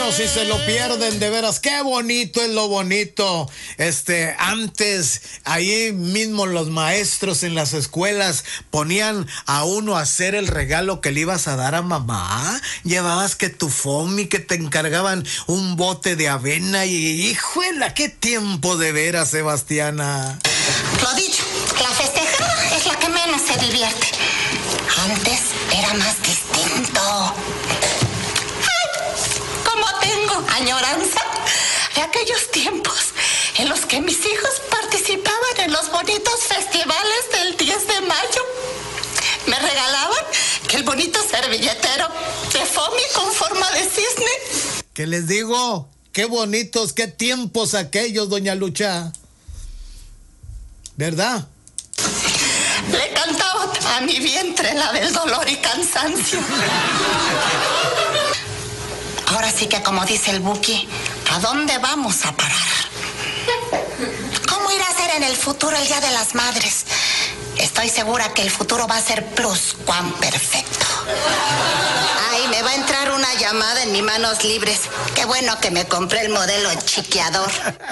Si se lo pierden, de veras, qué bonito es lo bonito. Antes, ahí mismo los maestros en las escuelas ponían a uno a hacer el regalo que le ibas a dar a mamá. Llevabas que tu foamy, que te encargaban un bote de avena y, ¡híjole, qué tiempo de veras, Sebastiana! Lo dicho, la festejada es la que menos se divierte. Antes era más distinto. Añoranza de aquellos tiempos en los que mis hijos participaban en los bonitos festivales del 10 de mayo. Me regalaban que el bonito servilletero de foamy con forma de cisne. ¿Qué les digo? Qué bonitos, qué tiempos aquellos, doña Lucha. ¿Verdad? Le cantaba a mi vientre la del dolor y cansancio. Ahora sí que, como dice el Buki, ¿a dónde vamos a parar? ¿Cómo irá a ser en el futuro el Día de las Madres? Estoy segura que el futuro va a ser pluscuamperfecto. Ay, me va a entrar una llamada en mis manos libres. Qué bueno que me compré el modelo chiqueador.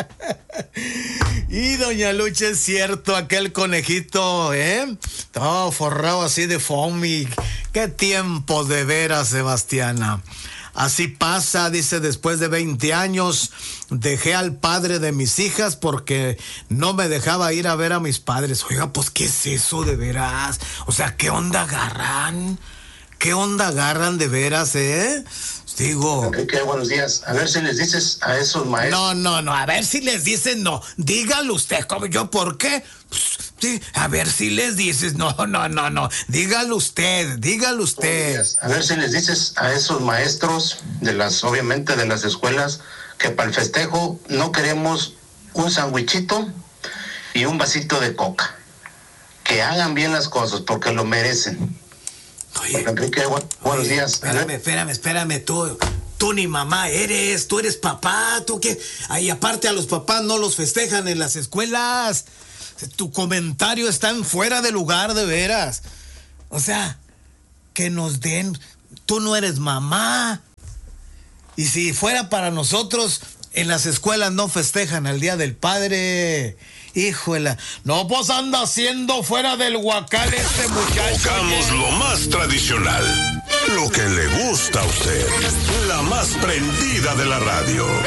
Y doña Lucha, es cierto, aquel conejito, todo forrado así de foamy. Qué tiempo de veras, Sebastiana. Así pasa, dice, después de 20 años dejé al padre de mis hijas porque no me dejaba ir a ver a mis padres. Oiga, pues, ¿qué es eso de veras? O sea, ¿qué onda agarran? ¿Qué onda agarran de veras, Digo... Enrique, buenos días. A ver si les dices a esos maestros... No, a ver si les dices, no. Dígalo usted, ¿cómo yo? ¿Por qué? Pues, sí, a ver si les dices, no. Dígalo usted. A ver si les dices a esos maestros obviamente de las escuelas, que para el festejo no queremos un sandwichito y un vasito de coca. Que hagan bien las cosas, porque lo merecen. Oye, Enrique, buenos días. Espérame, tú ni mamá eres, tú eres papá, tú qué. Ay, aparte a los papás no los festejan en las escuelas. Tu comentario está en fuera de lugar, de veras. O sea, que nos den, tú no eres mamá. Y si fuera para nosotros, en las escuelas no festejan el Día del Padre. Híjole, no, pues anda haciendo fuera del huacal este muchacho. Tocamos lo más tradicional, lo que le gusta a usted, la más prendida de la radio.